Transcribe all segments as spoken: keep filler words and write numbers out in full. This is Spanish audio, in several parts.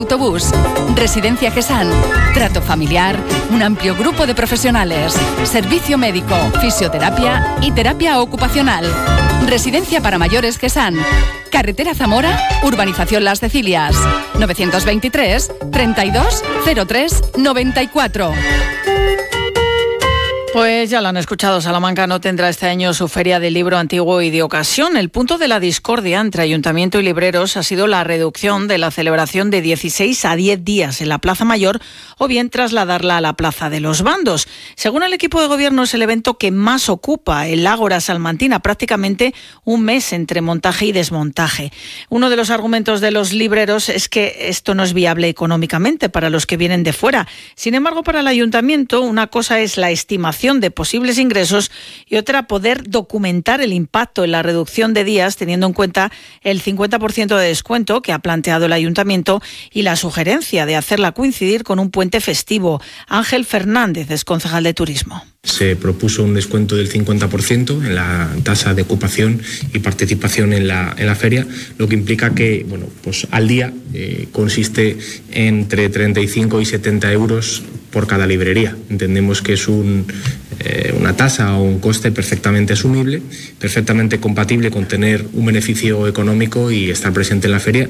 Autobús, Residencia Gesán, trato familiar, un amplio grupo de profesionales, servicio médico, fisioterapia y terapia ocupacional. Residencia para mayores Gesán, carretera Zamora, urbanización Las Cecilias, novecientos veintitrés, treinta y dos, cero tres, noventa y cuatro. Pues ya lo han escuchado, Salamanca no tendrá este año su feria del libro antiguo y de ocasión. El punto de la discordia entre ayuntamiento y libreros ha sido la reducción de la celebración de dieciséis a diez días en la Plaza Mayor o bien trasladarla a la Plaza de los Bandos. Según el equipo de gobierno, es el evento que más ocupa el Ágora salmantina, prácticamente un mes entre montaje y desmontaje. Uno de los argumentos de los libreros es que esto no es viable económicamente para los que vienen de fuera. Sin embargo, para el ayuntamiento, una cosa es la estimación de posibles ingresos y otra poder documentar el impacto en la reducción de días teniendo en cuenta el cincuenta por ciento de descuento que ha planteado el ayuntamiento y la sugerencia de hacerla coincidir con un puente festivo. Ángel Fernández es concejal de turismo. Se propuso un descuento del cincuenta por ciento en la tasa de ocupación y participación en la, en la feria, lo que implica que bueno, pues al día eh, consiste entre treinta y cinco y setenta euros por cada librería. Entendemos que es un, eh, una tasa o un coste perfectamente asumible, perfectamente compatible con tener un beneficio económico y estar presente en la feria,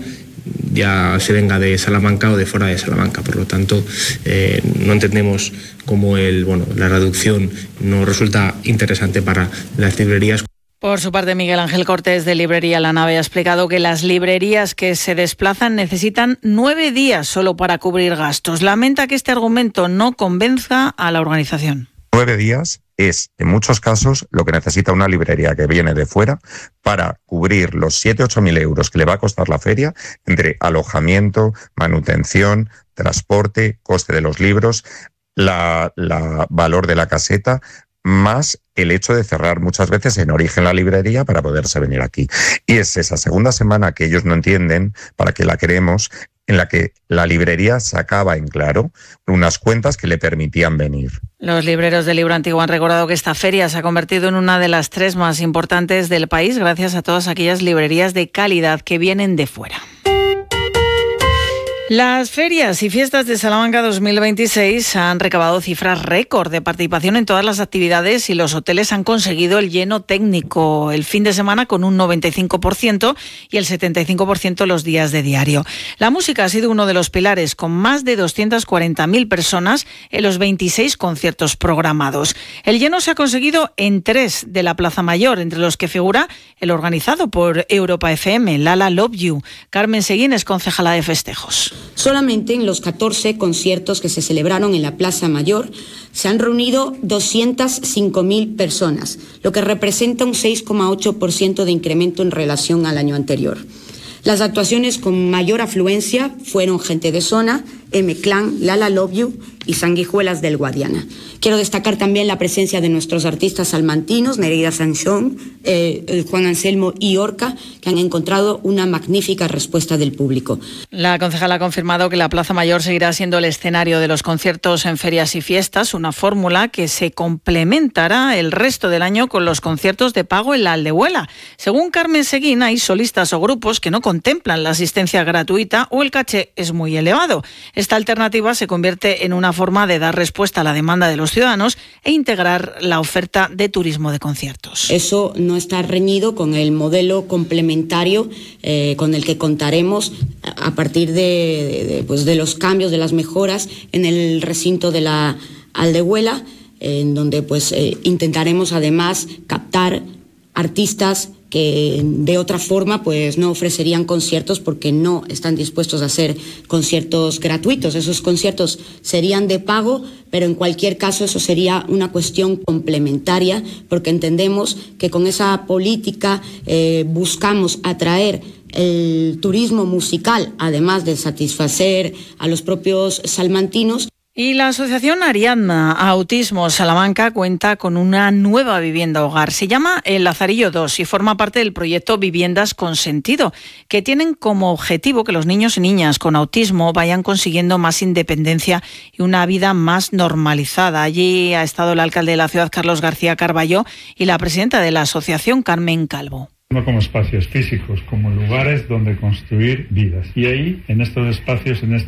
ya se venga de Salamanca o de fuera de Salamanca. Por lo tanto, eh, no entendemos cómo el, bueno, la reducción no resulta interesante para las librerías. Por su parte, Miguel Ángel Cortés, de Librería La Nave, ha explicado que las librerías que se desplazan necesitan nueve días solo para cubrir gastos. Lamenta que este argumento no convenza a la organización. Nueve días es, en muchos casos, lo que necesita una librería que viene de fuera para cubrir los siete u ocho mil euros que le va a costar la feria entre alojamiento, manutención, transporte, coste de los libros, la, la valor de la caseta, más el hecho de cerrar muchas veces en origen la librería para poderse venir aquí. Y es esa segunda semana que ellos no entienden, para que la queremos, en la que la librería sacaba en claro unas cuentas que le permitían venir. Los libreros del libro antiguo han recordado que esta feria se ha convertido en una de las tres más importantes del país gracias a todas aquellas librerías de calidad que vienen de fuera. Las ferias y fiestas de Salamanca dos mil veintiséis han recabado cifras récord de participación en todas las actividades y los hoteles han conseguido el lleno técnico el fin de semana con un noventa y cinco por ciento y el setenta y cinco por ciento los días de diario. La música ha sido uno de los pilares, con más de doscientas cuarenta mil personas en los veintiséis conciertos programados. El lleno se ha conseguido en tres de la Plaza Mayor, entre los que figura el organizado por Europa F M, Lala Love You. Carmen Seguín es concejala de festejos. Solamente en los catorce conciertos que se celebraron en la Plaza Mayor se han reunido doscientas cinco mil personas, lo que representa un seis coma ocho por ciento de incremento en relación al año anterior. Las actuaciones con mayor afluencia fueron Gente de Zona, M-Clan, Lala Love You y Sanguijuelas del Guadiana. Quiero destacar también la presencia de nuestros artistas salmantinos, Nereida Sanchón, eh, Juan Anselmo y Orca, que han encontrado una magnífica respuesta del público. La concejala ha confirmado que la Plaza Mayor seguirá siendo el escenario de los conciertos en ferias y fiestas, una fórmula que se complementará el resto del año con los conciertos de pago en la Aldehuela. Según Carmen Seguín, hay solistas o grupos que no contemplan la asistencia gratuita o el caché es muy elevado. Esta alternativa se convierte en una forma de dar respuesta a la demanda de los ciudadanos e integrar la oferta de turismo de conciertos. Eso no está reñido con el modelo complementario eh, con el que contaremos a partir de, de, de, pues de los cambios, de las mejoras en el recinto de la Aldehuela, eh, en donde pues eh, intentaremos además captar artistas que de otra forma pues no ofrecerían conciertos porque no están dispuestos a hacer conciertos gratuitos. Esos conciertos serían de pago, pero en cualquier caso eso sería una cuestión complementaria, porque entendemos que con esa política eh, buscamos atraer el turismo musical, además de satisfacer a los propios salmantinos. Y la Asociación Ariadna Autismo Salamanca cuenta con una nueva vivienda hogar. Se llama El Lazarillo dos y forma parte del proyecto Viviendas con Sentido, que tienen como objetivo que los niños y niñas con autismo vayan consiguiendo más independencia y una vida más normalizada. Allí ha estado el alcalde de la ciudad, Carlos García Carballo, y la presidenta de la asociación, Carmen Calvo. No como espacios físicos, como lugares donde construir vidas. Y ahí, en estos espacios, en esta